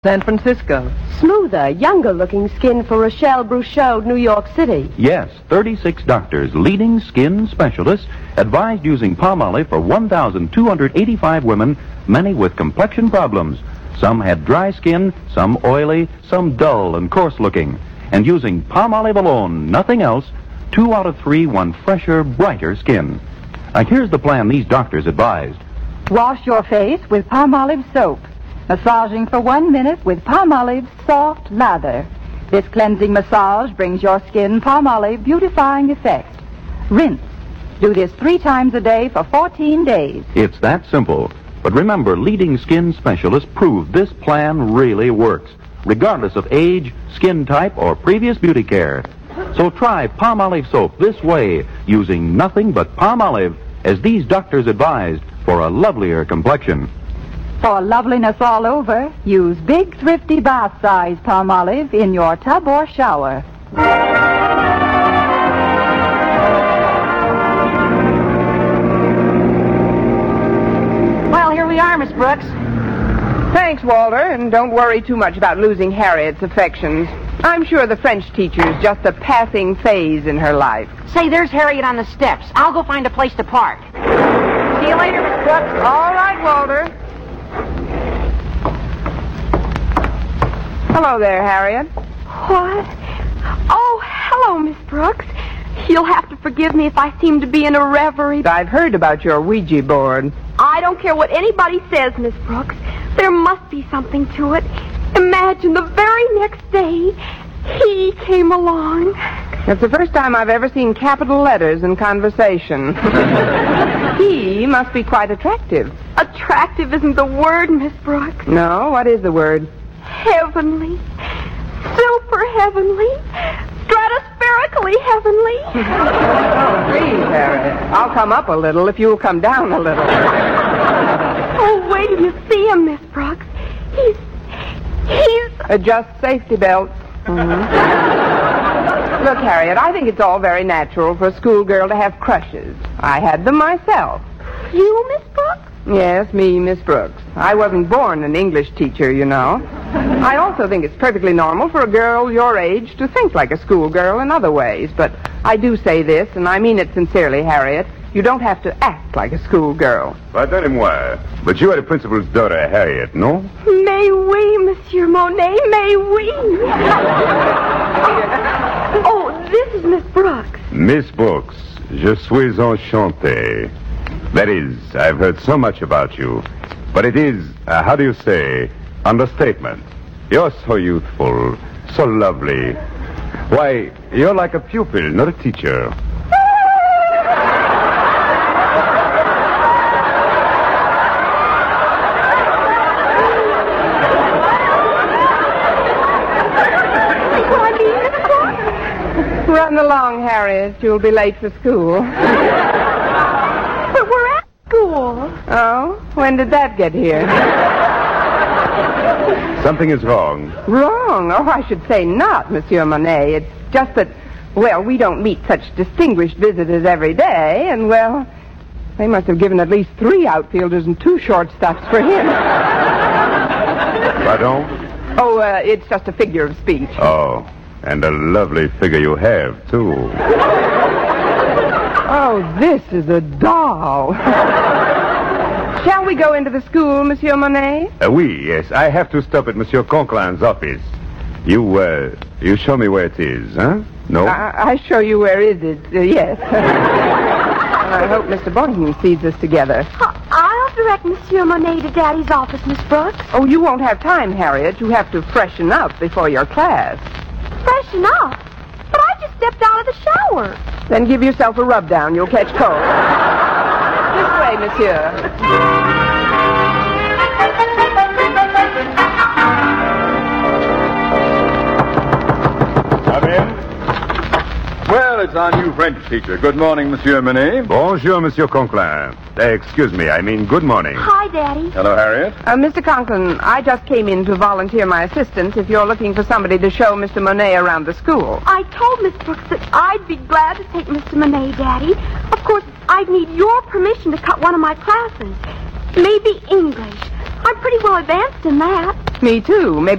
San Francisco. Smoother, younger-looking skin for Rochelle Bruchot, New York City. Yes, 36 doctors, leading skin specialists, advised using Palmolive for 1,285 women, many with complexion problems. Some had dry skin, some oily, some dull and coarse-looking. And using Palmolive alone, nothing else, 2 out of 3 won fresher, brighter skin. Now, here's the plan these doctors advised. Wash your face with Palmolive soap. Massaging for 1 minute with Palmolive soft lather. This cleansing massage brings your skin Palmolive beautifying effect. Rinse. Do this 3 times a day for 14 days. It's that simple. But remember, leading skin specialists prove this plan really works, regardless of age, skin type, or previous beauty care. So try Palmolive soap this way, using nothing but Palmolive, as these doctors advised, for a lovelier complexion. For loveliness all over, use big, thrifty bath-size Palmolive in your tub or shower. Well, here we are, Miss Brooks. Thanks, Walter, and don't worry too much about losing Harriet's affections. I'm sure the French teacher is just a passing phase in her life. Say, there's Harriet on the steps. I'll go find a place to park. See you later, Miss Brooks. All right, Walter. Hello there, Harriet. What? Oh, hello, Miss Brooks. You'll have to forgive me if I seem to be in a reverie. I've heard about your Ouija board. I don't care what anybody says, Miss Brooks. There must be something to it. Imagine the very next day, he came along. That's the first time I've ever seen capital letters in conversation. He must be quite attractive. Attractive isn't the word, Miss Brooks. No? What is the word? Heavenly. Super heavenly. Stratospherically heavenly. Oh, please, Harriet. I'll come up a little if you'll come down a little. Oh, wait till you see him, Miss Brooks. He's... Adjust safety belts. Mm-hmm. Look, Harriet, I think it's all very natural for a schoolgirl to have crushes. I had them myself. You, Miss Brooks? Yes, me, Miss Brooks. I wasn't born an English teacher, you know. I also think it's perfectly normal for a girl your age to think like a schoolgirl in other ways. But I do say this, and I mean it sincerely, Harriet. You don't have to act like a schoolgirl. Pardonnez-moi, but you are the principal's daughter, Harriet, no? Mais oui, Monsieur Monet, mais oui. Oh, this is Miss Brooks. Miss Brooks, je suis enchanté. That is, I've heard so much about you. But it is, how do you say, understatement. You're so youthful, so lovely. Why, you're like a pupil, not a teacher. Run along, Harriet. You'll be late for school. But we're at school. Oh? When did that get here? Something is wrong. Wrong? Oh, I should say not, Monsieur Monet. It's just that, well, we don't meet such distinguished visitors every day, and, well, they must have given at least 3 outfielders and 2 shortstops for him. Pardon? Oh, it's just a figure of speech. Oh, and a lovely figure you have, too. Oh, this is a doll. Shall we go into the school, Monsieur Monet? Oui, yes. I have to stop at Monsieur Conklin's office. You show me where it is, huh? No? I show you where is it. Yes. I hope Mr. Boynton sees us together. I'll direct Monsieur Monet to Daddy's office, Miss Brooks. Oh, you won't have time, Harriet. You have to freshen up before your class. Freshen up? But I just stepped out of the shower. Then give yourself a rub down. You'll catch cold. This way, monsieur. Come in. Well, it's our new French teacher. Good morning, Monsieur Monet. Bonjour, Monsieur Conklin. Excuse me, I mean good morning. Hi, Daddy. Hello, Harriet. Mr. Conklin, I just came in to volunteer my assistance if you're looking for somebody to show Mr. Monet around the school. I told Miss Brooks that I'd be glad to take Mr. Monet, Daddy. Of course, I'd need your permission to cut one of my classes. Maybe English. I'm pretty well advanced in that. Me too. Maybe